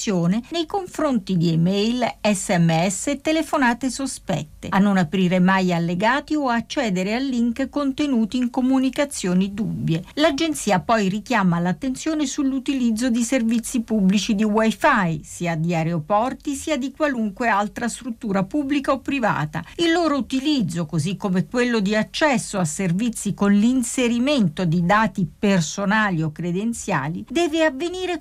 attenzione nei confronti di email, SMS e telefonate sospette, a non aprire mai allegati o accedere a link contenuti in comunicazioni dubbie. L'agenzia poi richiama l'attenzione sull'utilizzo di servizi pubblici di Wi-Fi, sia di aeroporti sia di qualunque altra struttura pubblica o privata. Il loro utilizzo, così come quello di accesso a servizi con l'inserimento di dati personali o credenziali, deve avvenire